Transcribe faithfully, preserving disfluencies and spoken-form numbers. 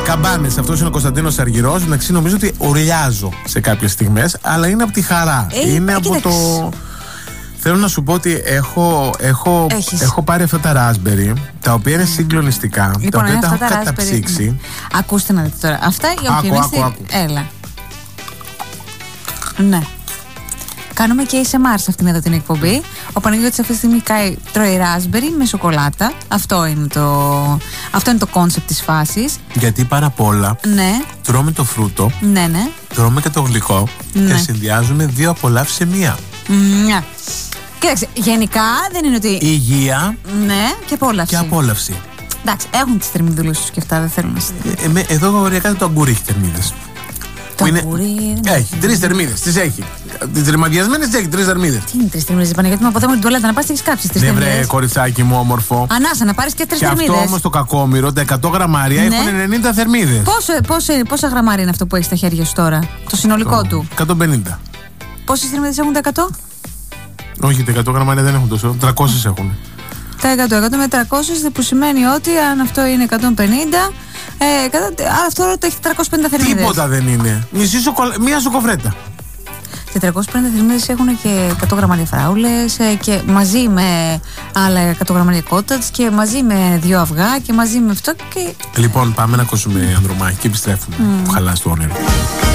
Καμπάνες, αυτός είναι ο Κωνσταντίνος Αργυρός. Εντάξει, νομίζω ότι ουρλιάζω σε κάποιες στιγμές, αλλά είναι από τη χαρά. Ε, είναι ε, από κοίταξε. το. Θέλω να σου πω ότι έχω, έχω, έχω πάρει αυτά τα raspberry, τα οποία είναι συγκλονιστικά, Λοιπόν, τα οποία είναι τα αυτά έχω τα καταψύξει. Ναι. Ακούστε να δείτε τώρα. Αυτά οι Άκου, όποιοι άκου, άκου. Έλα. Ναι. Κάνουμε και έι ες εμ αρ σε αυτήν εδώ την εκπομπή. Ο Παναγιώτης αυτή τη στιγμή κάει, τρώει raspberry με σοκολάτα. Αυτό είναι το, αυτό είναι το κόνσεπτ της φάσης. Γιατί πάρα πολλά Ναι. τρώμε το φρούτο, Ναι, ναι. τρώμε και το γλυκό, Ναι. και συνδυάζουμε δύο απολαύσεις σε μία. Μια. Κοίταξε, γενικά δεν είναι ότι. Υγεία, Ναι, και απόλαυση. και απόλαυση. Εντάξει, έχουν τις θερμιδούλες τους και αυτά, δεν θέλω να συζητήσω. Ε, με, εδώ οριακά το αγκούρι έχει θερμίδες. Το είναι... αγκούρι. Έχει τρεις θερμίδες, τις έχει. Τις ρημαδιασμένες τις έχει, τρεις θερμίδες. Τι είναι τρεις θερμίδες, Παναγιώτη μου, από εδώ με την τουαλέτα να πας και έχεις κάψεις τρεις Ναι, βρε, θερμίδες. κοριτσάκι μου, όμορφο. Ανάσα, να πάρεις και τρεις Και θερμίδες. αυτό όμως το κακόμοιρο, τα εκατό γραμμάρια Ναι. έχουν ενενήντα θερμίδες. Πόσο, πόσο, πόσα γραμμάρια είναι αυτό που έχεις στα χέρια σου τώρα, το συνολικό του. εκατόν πενήντα. Πόσες θερμίδες έχουν τα εκατό? Όχι, τα εκατό γραμμάρια δεν έχουν τόσο, τριακόσιες έχουν. Τα εκατό, εκατό με τριακόσιες, που σημαίνει ότι αν αυτό είναι εκατόν πενήντα, ε, εκατό, άρα αυτό το έχει τριακόσιες πενήντα θερμίδες. Τίποτα δεν είναι. Μισή σοκολα... Μία σοκοφρέτα. Και τριακόσιες πενήντα θερμίδες έχουν και εκατό γραμμάρια φράουλες, ε, και μαζί με άλλα εκατό γραμμάρια κότατς, και μαζί με δύο αυγά, και μαζί με αυτό. Και... Λοιπόν, πάμε να ακούσουμε Ανδρομάχη και επιστρέφουμε. Mm. Που χαλάς το όνειρο.